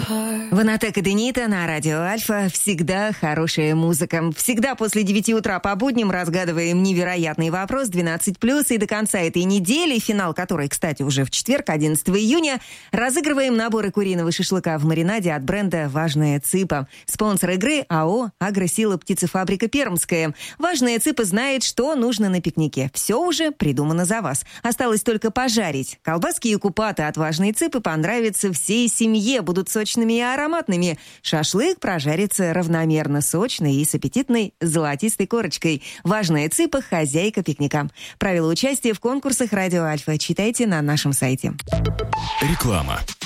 Ванатек и Денита на радио Альфа. Всегда хорошая музыка. Всегда после 9 утра по будням разгадываем невероятный вопрос 12+. И до конца этой недели, финал которой, кстати, уже в четверг, 11 июня, разыгрываем наборы куриного шашлыка в маринаде от бренда «Важная цыпа». Спонсор игры АО «Агросила птицефабрика Пермская». «Важная цыпа» знает, что нужно на пикнике. Все уже придумано за вас. Осталось только пожарить. Колбаски и купаты от «Важной цыпы» понравятся всей семье, будут сочными и ароматными. Шашлык прожарится равномерно сочно и с аппетитной золотистой корочкой. «Важная цыпа» — хозяйка пикника. Правила участия в конкурсах «Радио Альфа» читайте на нашем сайте. Реклама.